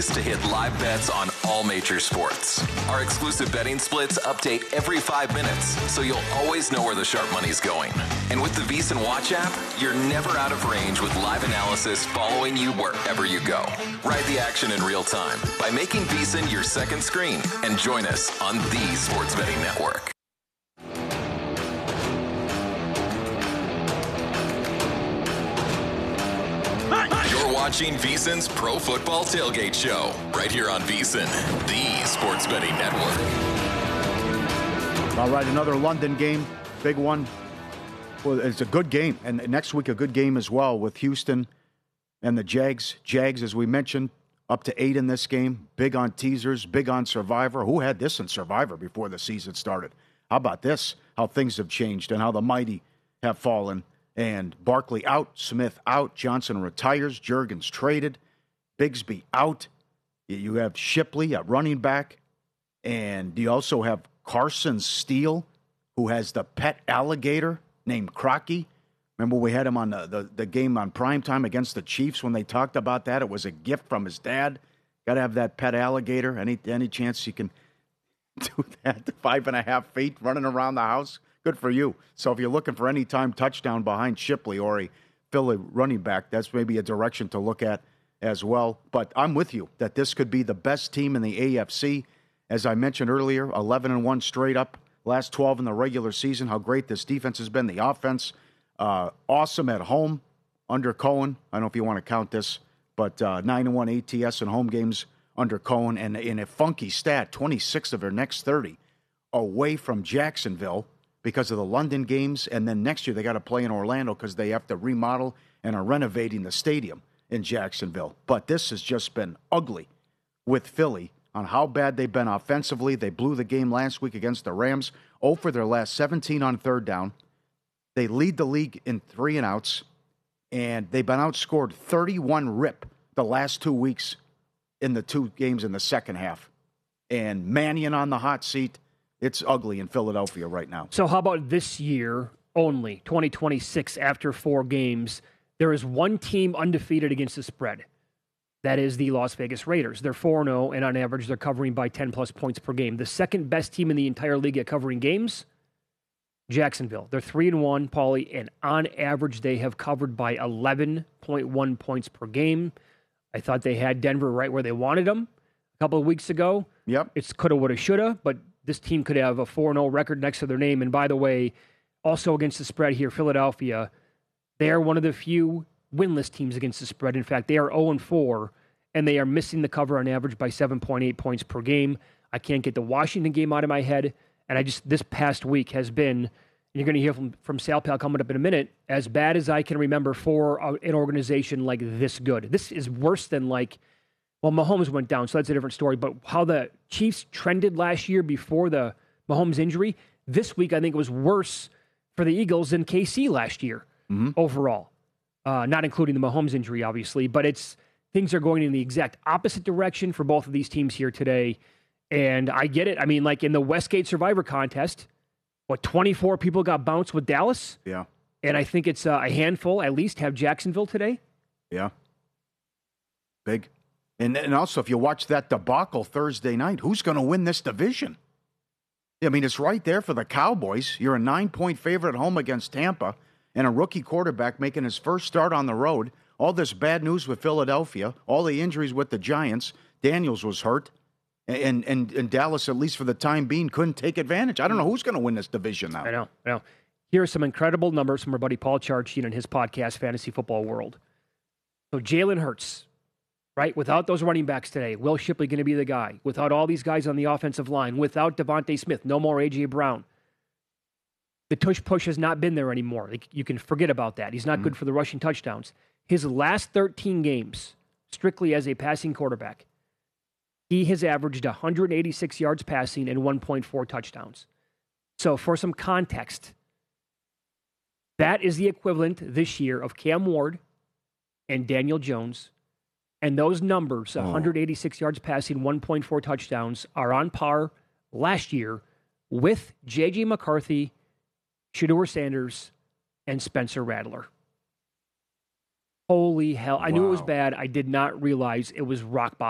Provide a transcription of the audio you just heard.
To hit live bets on all major sports. Our exclusive betting splits update every 5 minutes, so you'll always know where the sharp money's going. And with the VSiN Watch app, you're never out of range with live analysis following you wherever you go. Ride the action in real time by making VSiN your second screen and join us on the Sports Betting Network. You're watching VSiN's Pro Football Tailgate Show right here on VSiN, the Sports Betting Network. All right, another London game, big one. Well, it's a good game, and next week a good game as well with Houston and the Jags. Jags, as we mentioned, up to 8 in this game. Big on teasers, big on Survivor. Who had this in Survivor before the season started? How about this? How things have changed and how the mighty have fallen. And Barkley out, Smith out, Johnson retires, Juergens traded, Bigsby out. You have Shipley at running back, and you also have Carson Steele, who has the pet alligator named Crocky. Remember we had him on the game on primetime against the Chiefs when they talked about that? It was a gift from his dad. Got to have that pet alligator. Any chance you can do that? 5.5 feet running around the house? Good for you. So if you're looking for any time touchdown behind Shipley or a Philly running back, that's maybe a direction to look at as well. But I'm with you that this could be the best team in the AFC. As I mentioned earlier, 11-1 straight up, last 12 in the regular season. How great this defense has been. The offense, awesome at home under Cohen. I don't know if you want to count this, but 9-1 ATS in home games under Cohen. And in a funky stat, 26 of their next 30 away from Jacksonville, because of the London games, and then next year they got to play in Orlando because they have to remodel and are renovating the stadium in Jacksonville. But this has just been ugly with Philly on how bad they've been offensively. They blew the game last week against the Rams, 0 for their last 17 on third down. They lead the league in 3 and outs, and they've been outscored 31 rip the last 2 weeks in the 2 games in the second half. And Mannion on the hot seat. It's ugly in Philadelphia right now. So how about this year only, 2026, after 4 games, there is one team undefeated against the spread. That is the Las Vegas Raiders. They're 4-0, and on average, they're covering by 10-plus points per game. The second best team in the entire league at covering games, Jacksonville. They're 3-1, Paulie, and on average, they have covered by 11.1 points per game. I thought they had Denver right where they wanted them a couple of weeks ago. Yep. It's coulda, woulda, shoulda, but this team could have a 4-0 record next to their name. And by the way, also against the spread here, Philadelphia, they are one of the few winless teams against the spread. In fact, they are 0-4, and they are missing the cover on average by 7.8 points per game. I can't get the Washington game out of my head. And this past week has been, you're going to hear from Sal Pal coming up in a minute, as bad as I can remember for an organization like this good. This is worse than well, Mahomes went down, so that's a different story. But how the Chiefs trended last year before the Mahomes injury, this week I think it was worse for the Eagles than KC last year overall. Not including the Mahomes injury, obviously. But things are going in the exact opposite direction for both of these teams here today. And I get it. I mean, like in the Westgate Survivor Contest, 24 people got bounced with Dallas? Yeah. And I think it's a handful, at least, have Jacksonville today. Yeah. Big. And also, if you watch that debacle Thursday night, who's going to win this division? I mean, it's right there for the Cowboys. You're a 9-point favorite at home against Tampa, and a rookie quarterback making his first start on the road. All this bad news with Philadelphia, all the injuries with the Giants. Daniels was hurt, and Dallas, at least for the time being, couldn't take advantage. I don't know who's going to win this division now. I know. Here are some incredible numbers from our buddy Paul Charchian in his podcast, Fantasy Football World. So Jalen Hurts. Right? Without those running backs today, Will Shipley going to be the guy. Without all these guys on the offensive line, without Devontae Smith, no more A.J. Brown. The tush-push has not been there anymore. You can forget about that. He's not good for the rushing touchdowns. His last 13 games, strictly as a passing quarterback, he has averaged 186 yards passing and 1.4 touchdowns. So for some context, that is the equivalent this year of Cam Ward and Daniel Jones. And those numbers, 186 yards passing, 1.4 touchdowns, are on par last year with J.J. McCarthy, Shedeur Sanders, and Spencer Rattler. Holy hell. I knew it was bad. I did not realize it was rock bottom.